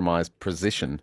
compromised position.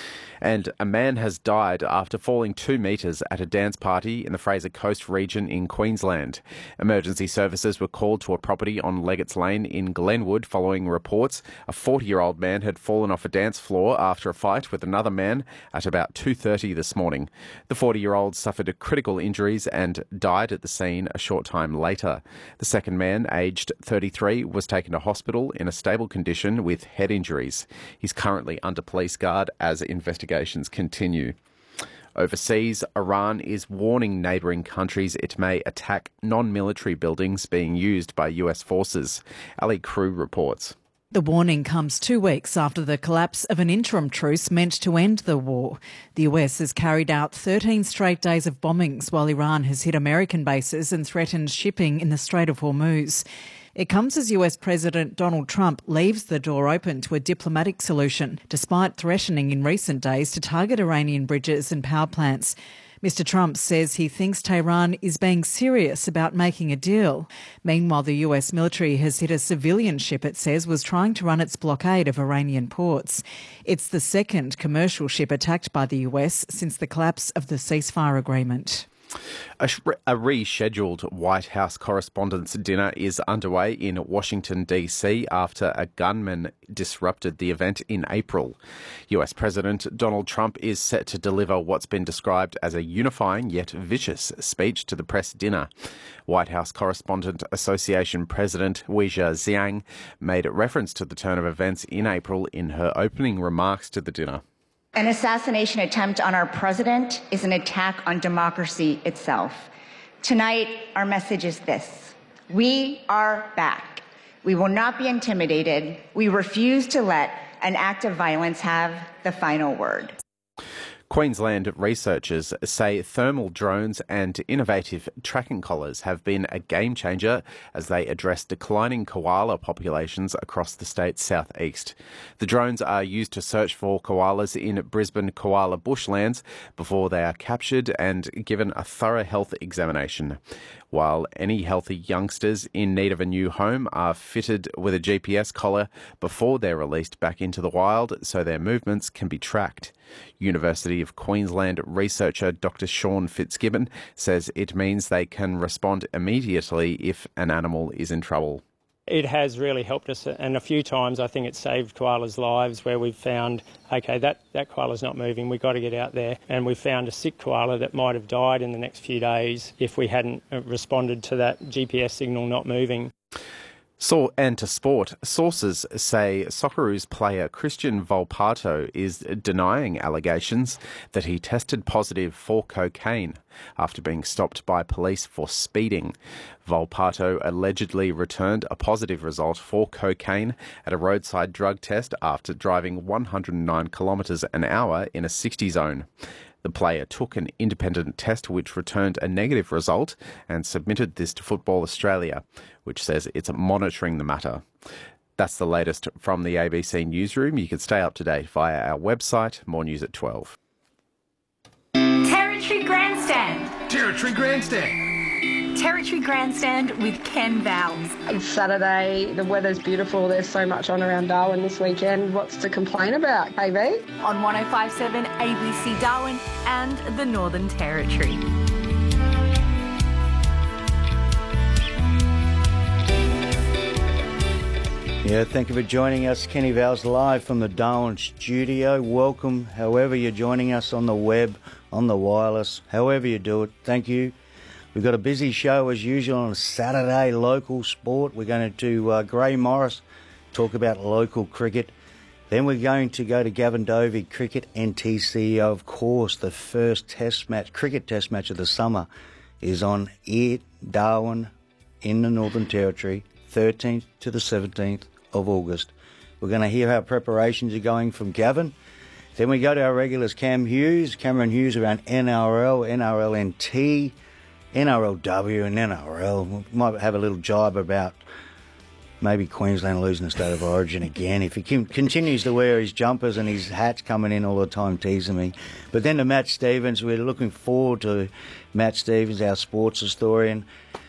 And a man has died after falling 2 metres at a dance party in the Fraser Coast region in Queensland. Emergency services were called to a property on Leggett's Lane in Glenwood following reports a 40-year-old man had fallen off a dance floor after a fight with another man at about 2:30 this morning. The 40-year-old suffered critical injuries and died at the scene a short time later. The second man, aged 33, was taken to hospital in a stable condition with head injuries. He's currently under police guard as investigations continue. Overseas, Iran is warning neighbouring countries it may attack non-military buildings being used by US forces. Ali Crew reports. The warning comes 2 weeks after the collapse of an interim truce meant to end the war. The US has carried out 13 straight days of bombings while Iran has hit American bases and threatened shipping in the Strait of Hormuz. It comes as US President Donald Trump leaves the door open to a diplomatic solution, despite threatening in recent days to target Iranian bridges and power plants. Mr. Trump says he thinks Tehran is being serious about making a deal. Meanwhile, the US military has hit a civilian ship it says was trying to run its blockade of Iranian ports. It's the second commercial ship attacked by the US since the collapse of the ceasefire agreement. A rescheduled White House Correspondents' Dinner is underway in Washington, D.C. after a gunman disrupted the event in April. US President Donald Trump is set to deliver what's been described as a unifying yet vicious speech to the press dinner. White House Correspondent Association President Weijia Jiang made reference to the turn of events in April in her opening remarks to the dinner. An assassination attempt on our president is an attack on democracy itself. Tonight, our message is this: we are back. We will not be intimidated. We refuse to let an act of violence have the final word. Queensland researchers say thermal drones and innovative tracking collars have been a game changer as they address declining koala populations across the state's southeast. The drones are used to search for koalas in Brisbane koala bushlands before they are captured and given a thorough health examination, while any healthy youngsters in need of a new home are fitted with a GPS collar before they're released back into the wild so their movements can be tracked. University of Queensland researcher Dr. Sean Fitzgibbon says it means they can respond immediately if an animal is in trouble. It has really helped us, and a few times I think it's saved koalas' lives where we've found, OK, that koala's not moving, we've got to get out there. And we've found a sick koala that might have died in the next few days if we hadn't responded to that GPS signal not moving. And to sport, sources say Socceroos player Christian Volpato is denying allegations that he tested positive for cocaine after being stopped by police for speeding. Volpato allegedly returned a positive result for cocaine at a roadside drug test after driving 109 kilometres an hour in a 60 zone. The player took an independent test which returned a negative result and submitted this to Football Australia, which says it's monitoring the matter. That's the latest from the ABC Newsroom. You can stay up to date via our website. More news at 12. Territory Grandstand. Territory Grandstand. Territory Grandstand with Ken Vowles. It's Saturday, the weather's beautiful, there's so much on around Darwin this weekend. What's to complain about, KB? On 105.7 ABC Darwin and the Northern Territory. Yeah, thank you for joining us. Kenny Vowles live from the Darwin studio. Welcome, however you're joining us on the web, on the wireless, however you do it. Thank you. We've got a busy show as usual on a Saturday, local sport. We're going to Gray Morris, talk about local cricket. Then we're going to go to Gavin Dovey, Cricket NTC. Of course, the first cricket test match of the summer is on here, Darwin, in the Northern Territory, 13th to the 17th of August. We're going to hear how preparations are going from Gavin. Then we go to our regulars, Cameron Hughes around NRL, NRLNT, NRLW and NRL. We might have a little jibe about maybe Queensland losing the State of Origin again. If he continues to wear his jumpers and his hats coming in all the time teasing me. But then to Matt Stevens, we're looking forward to Matt Stevens, our sports historian.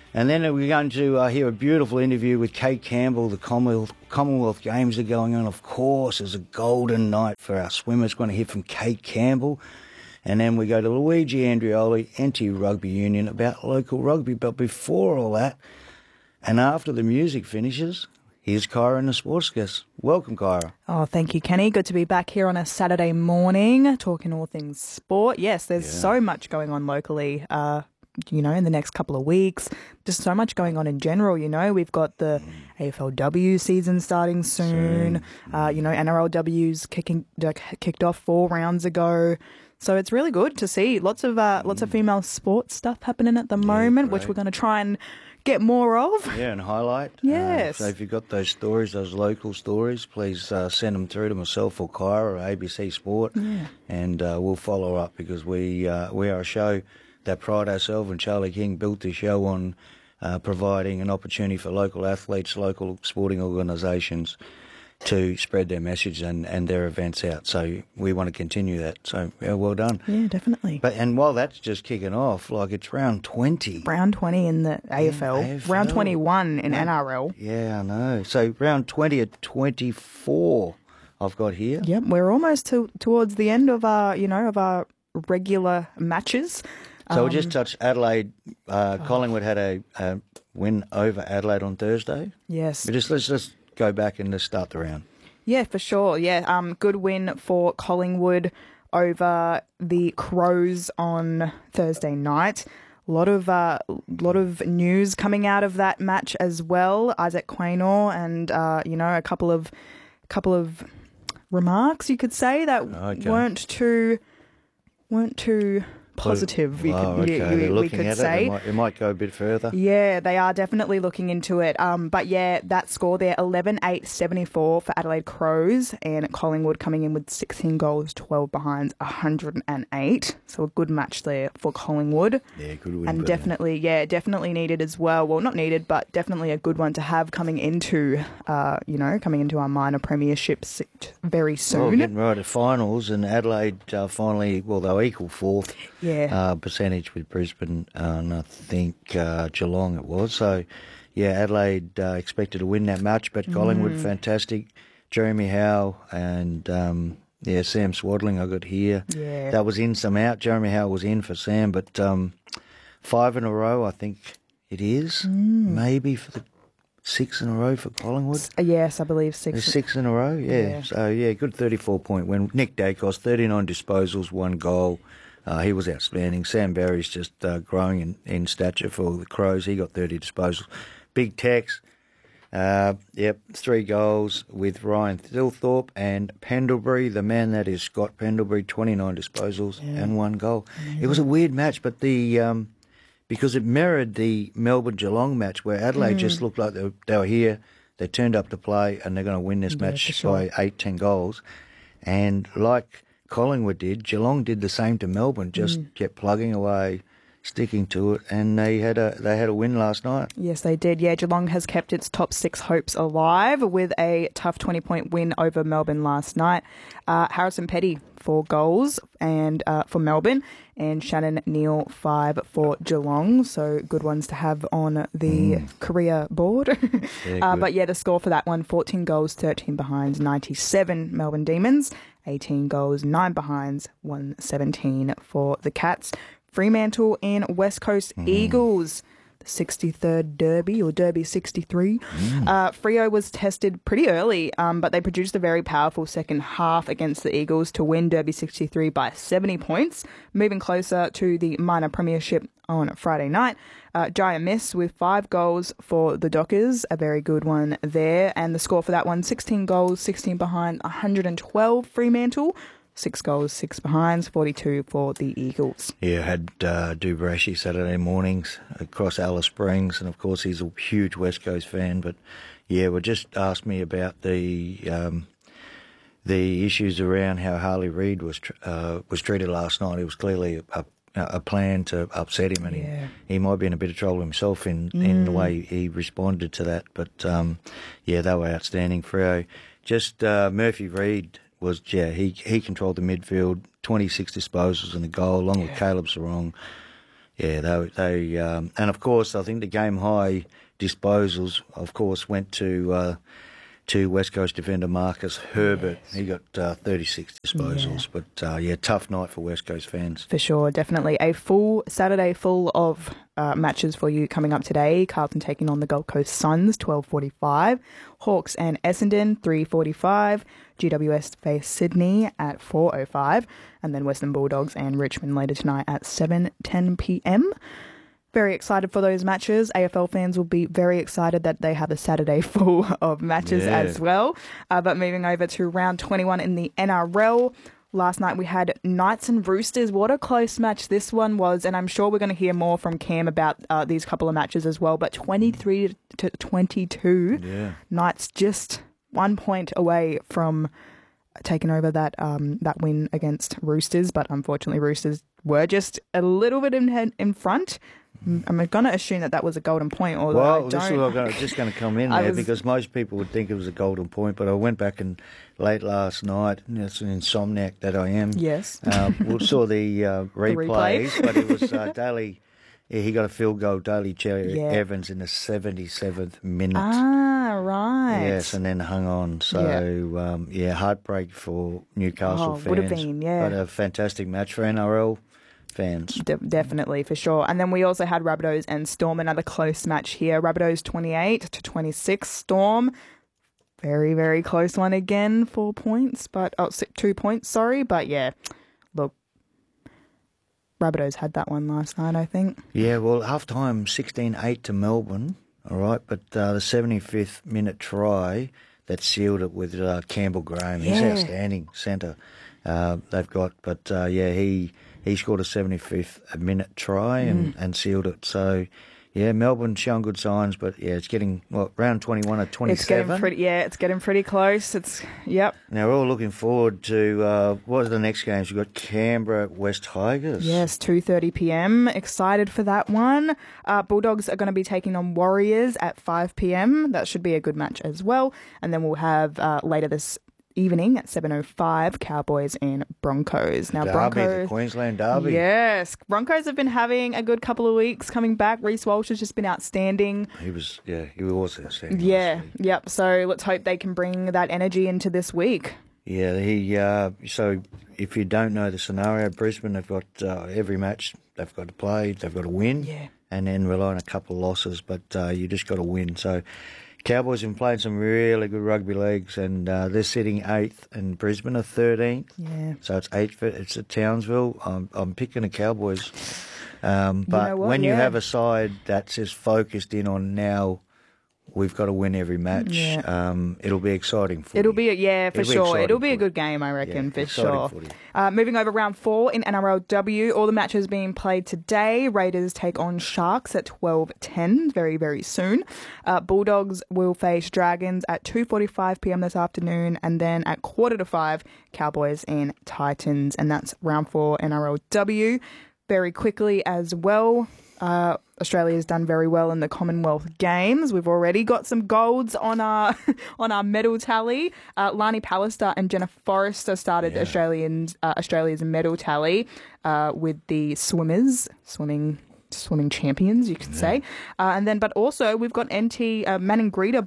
And then we're going to hear a beautiful interview with Kate Campbell. The Commonwealth Games are going on. Of course, it's a golden night for our swimmers. We're going to hear from Kate Campbell. And then we go to Luigi Andrioli, NT Rugby Union, about local rugby. But before all that, and after the music finishes, here's Kyra and the sports guest. Welcome, Kyra. Oh, thank you, Kenny. Good to be back here on a Saturday morning talking all things sport. Yes, there's so much going on locally, in the next couple of weeks. Just so much going on in general, We've got the AFLW season starting soon. NRLW's kicked off 4 rounds ago. So it's really good to see lots of female sports stuff happening at the moment, which we're going to try and get more of. Yeah, and highlight. Yes. So if you've got those stories, those local stories, please send them through to myself or Kyra or ABC Sport, and we'll follow up, because we are a show that pride ourselves, and Charlie King built this show on providing an opportunity for local athletes, local sporting organisations to spread their message and their events out. So we want to continue that. So well done. Yeah, definitely. And while that's just kicking off, it's round 20. Round 20 in the AFL. Round 21 in NRL. Yeah, I know. So round 20 at 24 I've got here. Yep, we're almost towards the end of our regular matches. So we'll just touch Adelaide. Collingwood had a win over Adelaide on Thursday. Yes. But let's just go back and let's start the round. Yeah, for sure. Yeah, good win for Collingwood over the Crows on Thursday night. A lot of news coming out of that match as well. Isaac Quaynor and a couple of remarks, you could say, that weren't too positive, we could say. It might go a bit further. Yeah, they are definitely looking into it. But yeah, that score there, 11-8-74 for Adelaide Crows, and Collingwood coming in with 16 goals, 12 behinds, 108. So a good match there for Collingwood. Yeah, good win. And definitely needed as well. Well, not needed, but definitely a good one to have coming into our minor premierships very soon. Well, getting right at finals, and Adelaide finally, they'll equal fourth. Yeah. Percentage with Brisbane, and I think Geelong it was. So, yeah, Adelaide expected to win that match, but Collingwood, fantastic. Jeremy Howe and, Sam Swaddling I got here. Yeah. That was in, some out. Jeremy Howe was in for Sam, but 5 in a row, I think it is. Maybe for the 6 in a row for Collingwood. Yes, I believe 6. It's 6 in a row, yeah. So, good 34-point win. Nick Dacos, 39 disposals, 1 goal. He was outstanding. Sam Berry's just growing in stature for the Crows. He got 30 disposals. Big Tex, 3 goals with Ryan Thilthorpe and Pendlebury, the man that is Scott Pendlebury, 29 disposals and 1 goal. It was a weird match, but because it mirrored the Melbourne-Geelong match where Adelaide just looked like they were here, they turned up to play, and they're going to win this match by 8-10 goals. And like Collingwood did, Geelong did the same to Melbourne, just kept plugging away, sticking to it, and they had a win last night. Yes, they did. Yeah, Geelong has kept its top 6 hopes alive with a tough 20-point win over Melbourne last night. Harrison Petty, 4 goals and for Melbourne, and Shannon Neal, 5 for Geelong. So good ones to have on the career board. But yeah, the score for that one, 14 goals, 13 behinds, 97 Melbourne Demons, 18 goals, 9 behinds, 117 for the Cats. Fremantle and West Coast Eagles, the 63rd Derby, or Derby 63. Freo was tested pretty early, but they produced a very powerful second half against the Eagles to win Derby 63 by 70 points, moving closer to the minor premiership on Friday night. Jaya Miss with 5 goals for the Dockers, a very good one there. And the score for that one, 16 goals, 16 behind, 112 Fremantle. 6 goals, 6 behinds, 42 for the Eagles. Yeah, I had Dubrashi Saturday mornings across Alice Springs, and of course he's a huge West Coast fan. But yeah, just asked me about the issues around how Harley Reid was treated last night. It was clearly a plan to upset him, and he might be in a bit of trouble himself in the way he responded to that. But they were outstanding. Freo, just Murphy Reid was, he controlled the midfield, 26 disposals and a goal, along with Caleb Sarong. Yeah, they and of course I think the game high disposals, of course, went to West Coast defender Marcus Herbert. Yes. He got 36 disposals, but tough night for West Coast fans. For sure, definitely. A full Saturday full of matches for you coming up today. Carlton taking on the Gold Coast Suns, 12:45. Hawks and Essendon, 3:45. GWS face Sydney at 4:05. And then Western Bulldogs and Richmond later tonight at 7:10 p.m. Very excited for those matches. AFL fans will be very excited that they have a Saturday full of matches as well. But moving over to round 21 in the NRL. Last night we had Knights and Roosters. What a close match this one was. And I'm sure we're going to hear more from Cam about these couple of matches as well. But 23-22. Yeah. Knights just 1 point away from taking over that win against Roosters. But unfortunately, Roosters were just a little bit in front. I'm going to assume that was a golden point. Well, this is what I'm just going to come in there because most people would think it was a golden point, but I went back and late last night, it's an insomniac that I am. Yes. We saw the replays, but it was Daly. Yeah, he got a field goal, Daly Cherry Evans, in the 77th minute. Ah, right. Yes, and then hung on. So, heartbreak for Newcastle fans. Would have been, But a fantastic match for NRL fans. Definitely, for sure. And then we also had Rabbitohs and Storm, another close match here. Rabbitohs 28-26. Storm, very, very close one again, 2 points, sorry. But yeah, look, Rabbitohs had that one last night, I think. Yeah, well, half-time 16-8 to Melbourne, all right, but the 75th minute try that sealed it with Campbell Graham. He's outstanding centre they've got, but he scored a 75th minute try and sealed it. So, yeah, Melbourne showing good signs, but it's getting round 21 at 27. It's getting pretty close. Yep. Now we're all looking forward to what are the next games? We've got Canberra West Tigers. Yes, 2:30 p.m. Excited for that one. Bulldogs are going to be taking on Warriors at 5 p.m. That should be a good match as well. And then we'll have later this evening at 7:05, Cowboys and Broncos. Now, the Queensland Derby. Yes, Broncos have been having a good couple of weeks coming back. Reece Walsh has just been outstanding. He was outstanding. Yep. So let's hope they can bring that energy into this week. Yeah, so if you don't know the scenario, Brisbane have got every match they've got to play, they've got to win, and then rely on a couple of losses, but you just got to win. So Cowboys have been playing some really good rugby leagues, and they're sitting 8th, and Brisbane are 13th. Yeah. So it's 8th. It's at Townsville. I'm picking the Cowboys. But when you have a side that's just focused in on now, we've got to win every match. Yeah. It'll be exciting for It'll be a good game, I reckon, for sure. Moving over round 4 in NRLW, all the matches being played today. Raiders take on Sharks at 12:10, very, very soon. Bulldogs will face Dragons at 2:45 p.m. this afternoon, and then at 4:45, Cowboys and Titans, and that's round 4 NRLW. Very quickly as well, Australia's done very well in the Commonwealth Games. We've already got some golds on our medal tally. Lani Pallister and Jenna Forrester started Australia's medal tally with the swimming champions, you could say. But also we've got Maningrida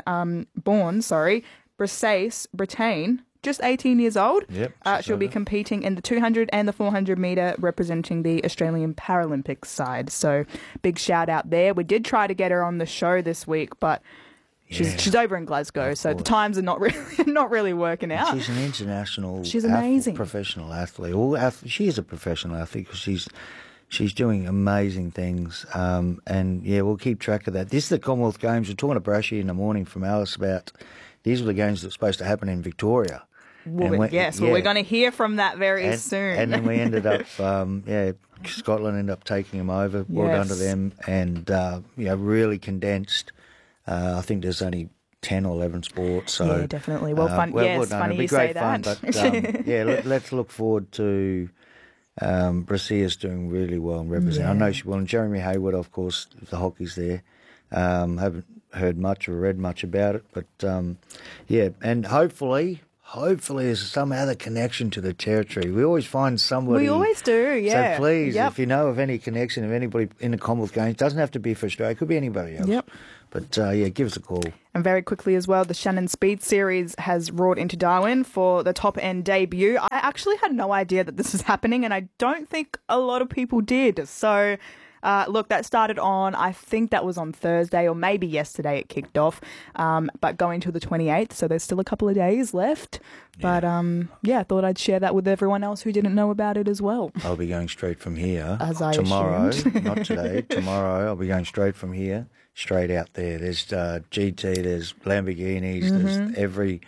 Britain, just 18 years old. Yep, she'll be competing in the 200 and the 400 metre, representing the Australian Paralympics side. So big shout out there. We did try to get her on the show this week, but she's over in Glasgow, so the times are not really working out. She's an international. She's amazing. Professional athlete. She is a professional athlete because she's doing amazing things. We'll keep track of that. This is the Commonwealth Games. We're talking to Brashy in the morning from Alice about these were the games that were supposed to happen in Victoria. We're going to hear from that very soon. And then we ended up, Scotland ended up taking them over. Well done to them. And, really condensed. I think there's only 10 or 11 sports. So, yeah, definitely. Well, fun. It's funny you say that. But, let's look forward to Brassia's doing really well and representing. I know she will. And Jeremy Hayward, of course, the hockey's there. Haven't heard much or read much about it. But, and hopefully hopefully there's some other connection to the territory. We always find somebody. We always do, yeah. So please, Yep. if you know of any connection of anybody in the Commonwealth Games, it doesn't have to be for Australia, it could be anybody else. Yep. But give us a call. And very quickly as well, the Shannon Speed Series has roared into Darwin for the top end debut. I actually had no idea that this was happening, and I don't think a lot of people did. So, look, that started on, I think that was on Thursday, or maybe yesterday it kicked off, but going to the 28th, so there's still a couple of days left. Yeah. But, I thought I'd share that with everyone else who didn't know about it as well. I'll be going straight from here. As I tomorrow, assumed. not today, tomorrow I'll be going straight from here, straight out there. There's GT, there's Lamborghinis, there's every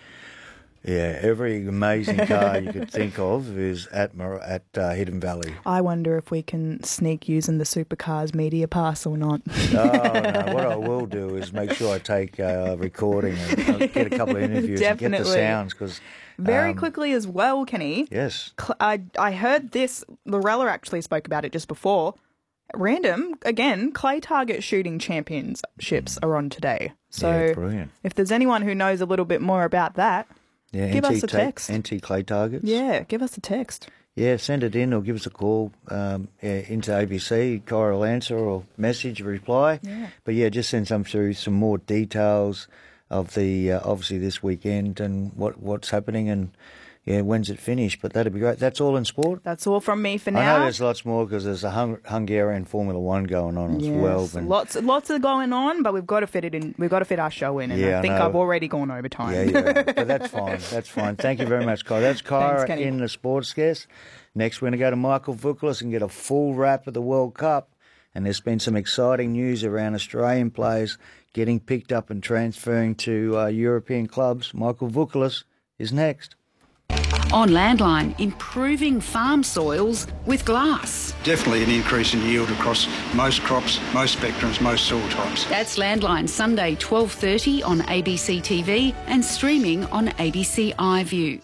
amazing car you could think of is at Hidden Valley. I wonder if we can sneak using the Supercars media pass or not. Oh, no. What I will do is make sure I take a recording and get a couple of interviews and get the sounds. Cause, Very quickly as well, Kenny. Yes. I heard this. Lorella actually spoke about it just before. Random, again, clay target shooting championships are on today. So brilliant. If there's anyone who knows a little bit more about that, give us a text. Anti-clay targets. Yeah, give us a text. Yeah, send it in or give us a call into ABC. Kyra will answer or message, reply. Yeah. But just send through some more details of the obviously this weekend and what's happening and when's it finished. But that'd be great. That's all in sport. That's all from me for now. I know there's lots more because there's a Hungarian Formula One going on as well. And lots of going on, but we've got to fit it in. We've got to fit our show in, and I think I've already gone over time. Yeah, but that's fine. That's fine. Thank you very much, Kyra. That's Kyra Thanks, in the Sports Guest. Next, we're going to go to Michael Vukalis and get a full wrap of the World Cup. And there's been some exciting news around Australian players getting picked up and transferring to European clubs. Michael Vukalis is next. On Landline, improving farm soils with glass. Definitely an increase in yield across most crops, most spectrums, most soil types. That's Landline, Sunday 12:30 on ABC TV and streaming on ABC iView.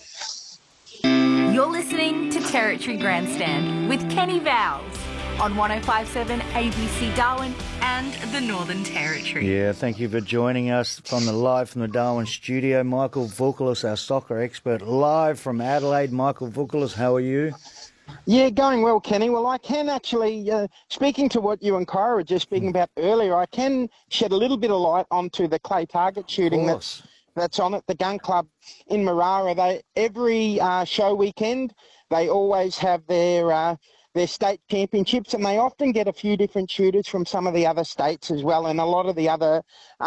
You're listening to Territory Grandstand with Kenny Vowles on 105.7 ABC Darwin and the Northern Territory. Yeah, thank you for joining us live from the Darwin studio. Michael Vukalis, our soccer expert, live from Adelaide. Michael Vukalis, how are you? Yeah, going well, Kenny. Well, I can actually, speaking to what you and Kyra were just speaking about earlier, I can shed a little bit of light onto the clay target shooting that's on at the Gun Club in Marara. Every show weekend, they always have their state championships, and they often get a few different shooters from some of the other states as well, and a lot of the other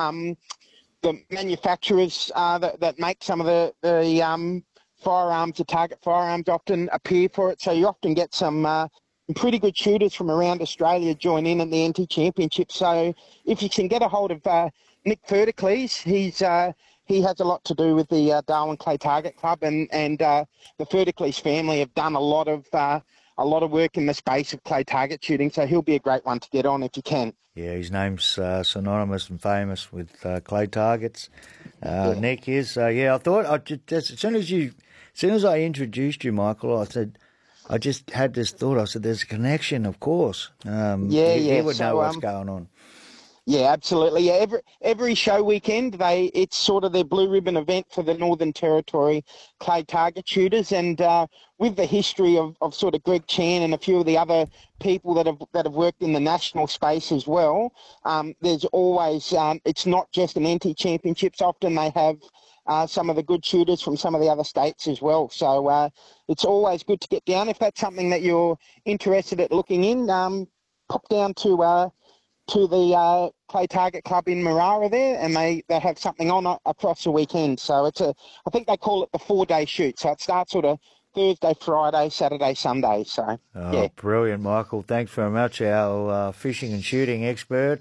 the manufacturers that make some of the firearms, the target firearms, often appear for it. So you often get some pretty good shooters from around Australia join in at the NT Championship. So if you can get a hold of Nick Ferdicles, he has a lot to do with the Darwin Clay Target Club, and the Ferdicles family have done a lot of work in the space of clay target shooting, so he'll be a great one to get on if you can. Yeah, his name's synonymous and famous with clay targets. Nick is. I thought as soon as I introduced you, Michael, I just had this thought. I said, "There's a connection, of course." He would know what's going on. Yeah, absolutely. Yeah, every show weekend, it's sort of their blue ribbon event for the Northern Territory clay target shooters, and with the history of sort of Greg Chan and a few of the other people that have worked in the national space as well, there's always it's not just an NT Championships. Often they have some of the good shooters from some of the other states as well. So it's always good to get down. If that's something that you're interested at looking in, pop down to the Clay Target Club in Marara there, and they have something on across the weekend. So I think they call it the 4-day shoot. So it starts sort of Thursday, Friday, Saturday, Sunday. So yeah. Brilliant, Michael. Thanks very much, our fishing and shooting expert.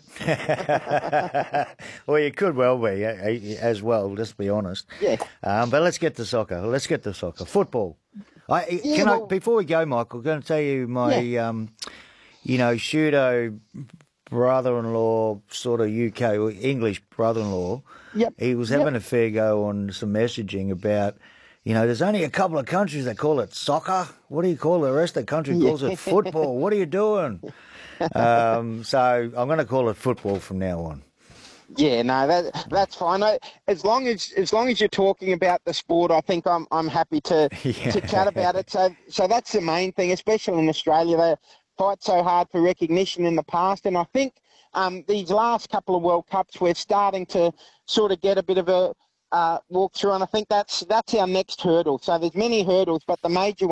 Well, you could well be as well, let's be honest. Yeah. But let's get to soccer. Football. Before we go, Michael, I'm going to tell you my, pseudo brother-in-law, sort of UK or English brother-in-law. Yep. He was having a fair go on some messaging about, there's only a couple of countries that call it soccer. What do you call it? The rest of the country calls it football. What are you doing? So I'm going to call it football from now on. Yeah, no, that's fine. As long as you're talking about the sport, I think I'm happy to chat about it. So that's the main thing, especially in Australia. They fight so hard for recognition in the past, and I think these last couple of World Cups we're starting to sort of get a bit of a walk through, and I think that's our next hurdle. So there's many hurdles, but the major